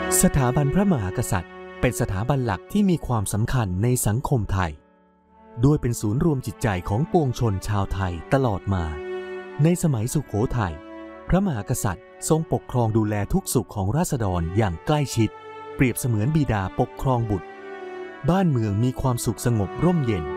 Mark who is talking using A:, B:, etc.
A: สถาบันพระมหากษัตริย์เป็นสถาบันหลักที่มีความสำคัญในสังคมไทยด้วยเป็นศูนย์รวมจิตใจของปวงชนชาวไทยตลอดมาในสมัยสุโขทัยพระมหากษัตริย์ทรงปกครองดูแลทุกสุขของราษฎรอย่างใกล้ชิดเปรียบเสมือนบิดาปกครองบุตรบ้านเมืองมีความสุขสงบร่มเย็น